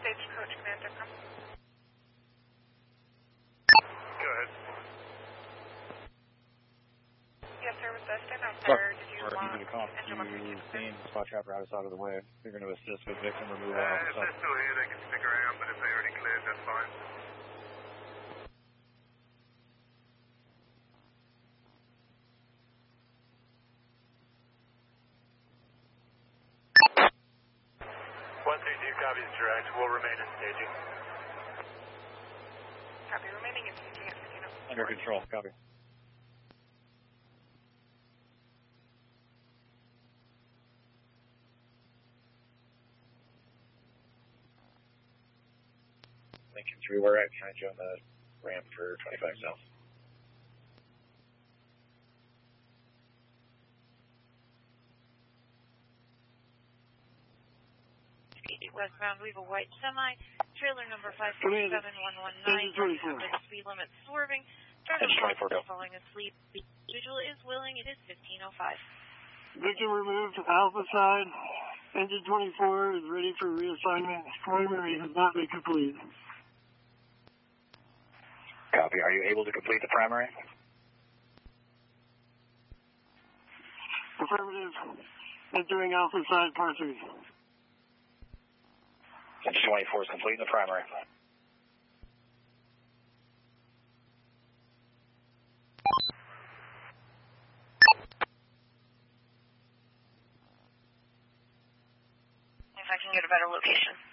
Stagecoach Command.com. Go ahead. Yes, sir, with the stand out there, did you want engine 132? You've seen spot trapper out of the way. You're going to assist with victim removal. If they're still here, they can stick around, but if they already cleared, that's fine. Copies direct. We'll remain in staging. Copy. Remaining in staging at 15. Under control. Copy. Lincoln 3, we're right behind you on the ramp for 25 south. Westbound, we have a white semi, trailer number 547119, under the speed limit swerving, driver falling asleep. The individual is willing, it is 1505. Victim removed to Alpha side, engine 24 is ready for reassignment, primary has not been completed. Copy, are you able to complete the primary? Affirmative, entering Alpha side, part 3. Engine 24 is complete in the primary. If I can get a better location.